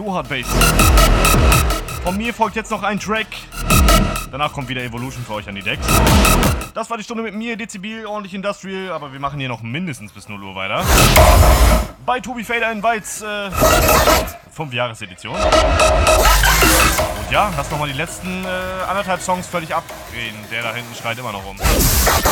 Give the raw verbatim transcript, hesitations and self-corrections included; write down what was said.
Go Hard Bass. Von mir folgt jetzt noch ein Track. Danach kommt wieder Evolution für euch an die Decks. Das war die Stunde mit mir, Dezibel, ordentlich Industrial, aber wir machen hier noch mindestens bis null Uhr weiter. Bei Tobi Fader in Weiz, äh, fünf Jahres Edition. Und ja, lass nochmal die letzten äh, anderthalb Songs völlig abdrehen. Der da hinten schreit immer noch rum.